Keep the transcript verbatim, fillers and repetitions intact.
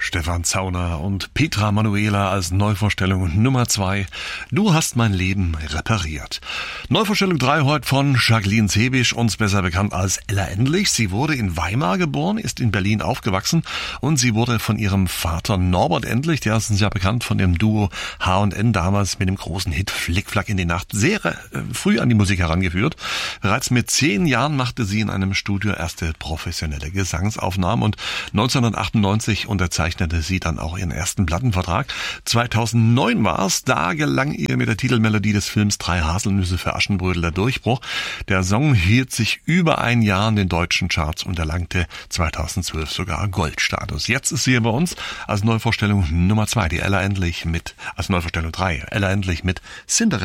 Stefan Zauner und Petra Manuela als Neuvorstellung Nummer zwei. Du hast mein Leben repariert. Neuvorstellung drei heute von Jacqueline Zebisch, uns besser bekannt als Ella Endlich. Sie wurde in Weimar geboren, ist in Berlin aufgewachsen und sie wurde von ihrem Vater Norbert Endlich, der ist uns ja bekannt von dem Duo H und N, damals mit dem großen Hit Flickflack in die Nacht, sehr äh, früh an die Musik herangeführt. Bereits mit zehn Jahren machte sie in einem Studio erste professionelle Gesangsaufnahmen und neunzehnhundertachtundneunzig unterzeichnete sie dann auch ihren ersten Plattenvertrag. zweitausendneun war es, da gelang ihr mit der Titelmelodie des Films Drei Haselnüsse für Aschenbrödel der Durchbruch. Der Song hielt sich über ein Jahr in den deutschen Charts und erlangte zweitausendzwölf sogar Goldstatus. Jetzt ist sie hier bei uns als Neuvorstellung Nummer zwei, die Ella Endlich mit, als Neuvorstellung drei, Ella Endlich mit Cinderella.